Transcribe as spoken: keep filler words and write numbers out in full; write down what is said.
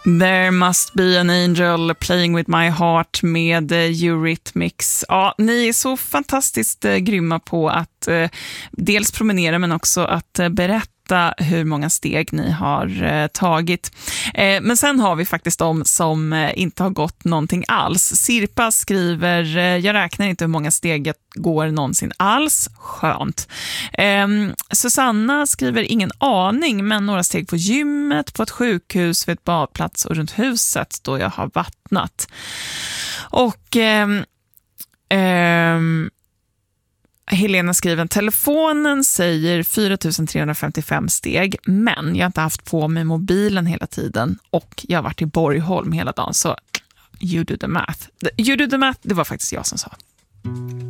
There must be an angel playing with my heart med Eurythmics. Ja, ni är så fantastiskt eh, grymma på att eh, dels promenera men också att eh, berätta hur många steg ni har eh, tagit. Eh, men sen har vi faktiskt de som eh, inte har gått någonting alls. Sirpa skriver, eh, jag räknar inte hur många steg jag går någonsin alls. Skönt. Eh, Susanna skriver ingen aning, men några steg på gymmet, på ett sjukhus, vid ett badplats och runt huset då jag har vattnat. Och eh, eh, Helena skriver, telefonen säger fyra tusen trehundrafemtiofem steg, men jag har inte haft på mig mobilen hela tiden och jag har varit i Borgholm hela dagen, så you do the math. You do the math, det var faktiskt jag som sa.